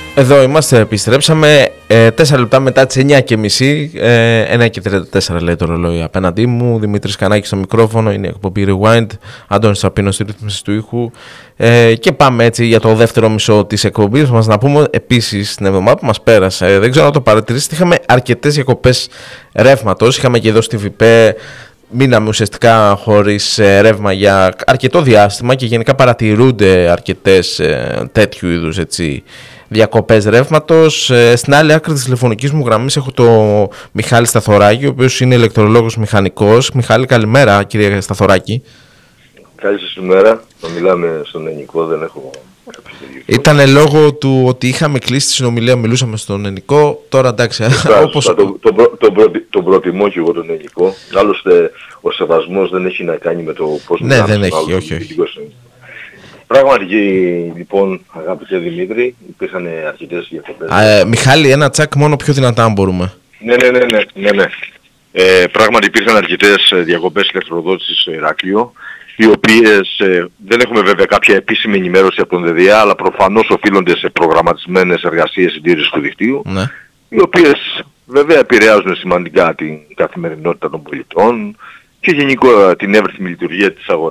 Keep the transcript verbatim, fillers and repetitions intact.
Εδώ είμαστε, επιστρέψαμε ε, τέσσερα λεπτά μετά τις εννιά και μισή, ε, ένα και τριάντα τέσσερα λέει το ρολόι απέναντί μου. Δημήτρης Κανάκης στο μικρόφωνο, είναι η εκπομπή Rewind, Αντώνης Σαπίνος στη ρύθμιση του ήχου, ε, και πάμε έτσι για το δεύτερο μισό της εκπομπής μας. Να πούμε επίσης την εβδομάδα που μας πέρασε, δεν ξέρω να το παρατηρήσετε, είχαμε αρκετές διακοπές ρεύματος. Είχαμε και εδώ στη ΒΠΕ, μείναμε ουσιαστικά χωρίς ε, ρεύμα για αρκετό διάστημα και γενικά παρατηρούνται αρκετές ε, τέτοιου είδους έτσι διακοπές ρεύματος. Ε, στην άλλη άκρη της τηλεφωνικής μου γραμμής έχω το Μιχάλη Σταθωράκη, ο οποίος είναι ηλεκτρολόγος μηχανικός. Μιχάλη, καλημέρα κύριε Σταθωράκη. Καλή σας ημέρα. Να μιλάμε στον ελληνικό, δεν έχω κάποιο τέτοιο. Ήταν λόγω του ότι είχαμε κλείσει τη συνομιλία, μιλούσαμε στον ελληνικό. Τώρα εντάξει, όπως... Το, το, το, το, το, το προτιμώ και εγώ τον ελληνικό. Άλλωστε ο σεβασμός δεν έχει να κάνει με το πώς ναι, δεν έχει, όχι, όχι. Πράγματι, λοιπόν, αγαπητέ Δημήτρη, υπήρχαν αρκετές διακοπές. Ε, Μιχάλη, ένα τσακ μόνο πιο δυνατά αν μπορούμε. Ναι, ναι, ναι, ναι, ναι, ναι. Ε, πράγματι υπήρχαν αρκετές διακοπές ηλεκτροδότησης στο Ηράκλειο, οι οποίες ε, δεν έχουμε βέβαια κάποια επίσημη ενημέρωση από τον ΔΔΕ, αλλά προφανώς οφείλονται σε προγραμματισμένες εργασίες συντήρησης του δικτύου, Ναι. οι οποίες βέβαια επηρεάζουν σημαντικά την καθημερινότητα των πολιτών και γενικότερα την εύρυθμη λειτουργία της αγοράς.